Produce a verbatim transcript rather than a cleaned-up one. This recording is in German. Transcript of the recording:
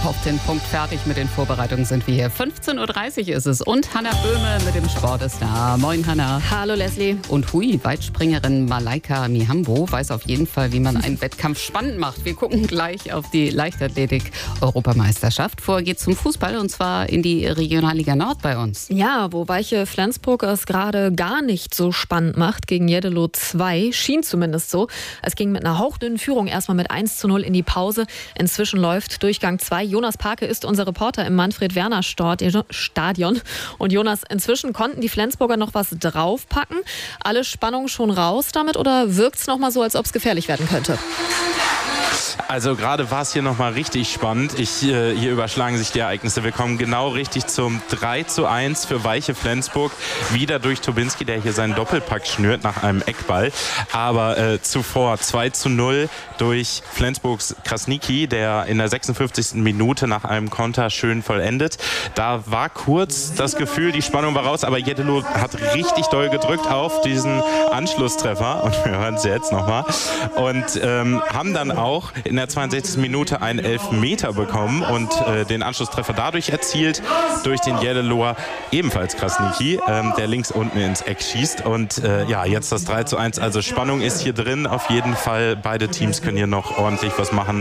Auf den Punkt fertig mit den Vorbereitungen sind wir hier. fünfzehn Uhr dreißig ist es und Hannah Böhme mit dem Sport ist da. Moin Hannah. Hallo Leslie. Und hui, Weitspringerin Malaika Mihambo weiß auf jeden Fall, wie man einen Wettkampf spannend macht. Wir gucken gleich auf die Leichtathletik-Europameisterschaft. Vorher geht's zum Fußball und zwar in die Regionalliga Nord bei uns. Ja, wo Weiche Flensburg es gerade gar nicht so spannend macht gegen Jeddelo zwei, schien zumindest so. Es ging mit einer hauchdünnen Führung erstmal mit eins zu null in die Pause. Inzwischen läuft Durchgang zwei. Jonas Parke ist unser Reporter im Manfred-Werner-Stadion. Und Jonas, inzwischen konnten die Flensburger noch was draufpacken. Alle Spannung schon raus damit oder wirkt es noch mal so, als ob es gefährlich werden könnte? Also gerade war es hier nochmal richtig spannend. Ich, äh, hier überschlagen sich die Ereignisse. Wir kommen genau richtig zum drei zu eins für Weiche Flensburg. Wieder durch Tobinski, der hier seinen Doppelpack schnürt nach einem Eckball. Aber äh, zuvor zwei zu null durch Flensburgs Krasniki, der in der sechsundfünfzigsten Minute nach einem Konter schön vollendet. Da war kurz das Gefühl, die Spannung war raus, aber Jeddelo hat richtig doll gedrückt auf diesen Anschlusstreffer. Und wir hören es jetzt nochmal. Und ähm, haben dann auch in der zweiundsechzigsten Minute einen Elfmeter bekommen und äh, den Anschlusstreffer dadurch erzielt, durch den Jeddeloer, ebenfalls Krasniki, ähm, der links unten ins Eck schießt. Und äh, ja, jetzt das drei zu eins. Also Spannung ist hier drin auf jeden Fall. Beide Teams können hier noch ordentlich was machen.